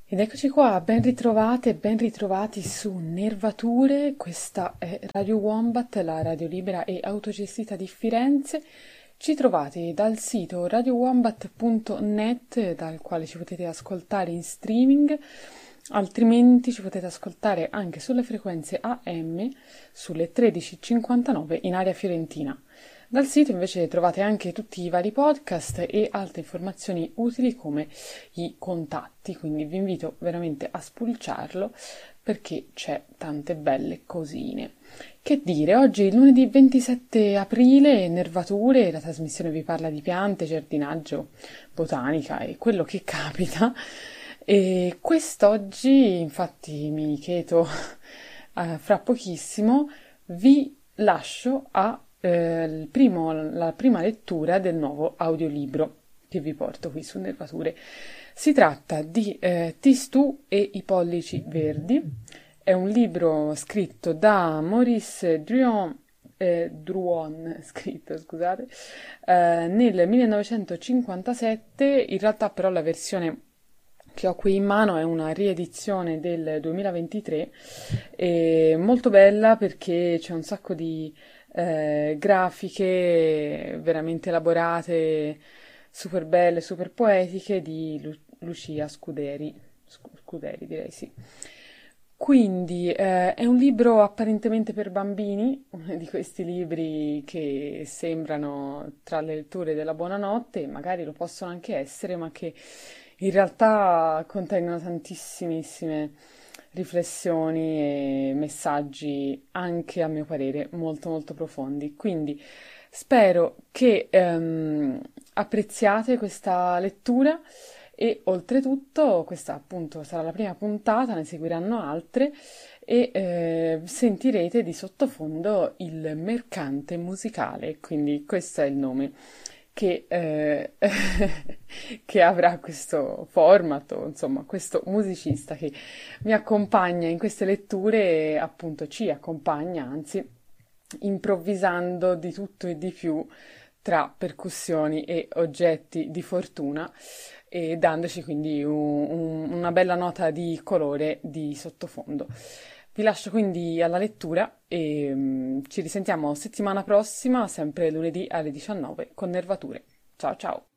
Ed eccoci qua, ben ritrovate e ben ritrovati su Nervature. Questa è Radio Wombat, la radio libera e autogestita di Firenze. Ci trovate dal sito radiowombat.net, dal quale ci potete ascoltare in streaming, altrimenti ci potete ascoltare anche sulle frequenze AM sulle 13.59 in area fiorentina. Dal sito invece trovate anche tutti i vari podcast e altre informazioni utili come i contatti, quindi vi invito veramente a spulciarlo perché c'è tante belle cosine. Che dire, oggi è lunedì 27 aprile, Nervature, la trasmissione vi parla di piante, giardinaggio, botanica e quello che capita. E quest'oggi, infatti, mi cheto fra pochissimo, vi lascio a la prima lettura del nuovo audiolibro che vi porto qui su Nervature. Si tratta di Tistù e i pollici verdi. È un libro scritto da Maurice Druon, scusate, nel 1957. In realtà però la versione che ho qui in mano è una riedizione del 2023, molto bella perché c'è un sacco di grafiche veramente elaborate, super belle, super poetiche di Lucia Scuderi, direi sì. Quindi è un libro apparentemente per bambini, uno di questi libri che sembrano tra le letture della buonanotte, e magari lo possono anche essere, ma che in realtà contengono tantissimissime riflessioni e messaggi anche a mio parere molto molto profondi. Quindi spero che apprezziate questa lettura e oltretutto questa appunto sarà la prima puntata, ne seguiranno altre e sentirete di sottofondo il mercante musicale, quindi questo è il nome che, che avrà questo format, o insomma questo musicista che mi accompagna in queste letture e appunto ci accompagna, anzi, improvvisando di tutto e di più tra percussioni e oggetti di fortuna e dandoci quindi una bella nota di colore di sottofondo. Vi lascio quindi alla lettura e ci risentiamo settimana prossima, sempre lunedì alle 19 con Nervature. Ciao ciao!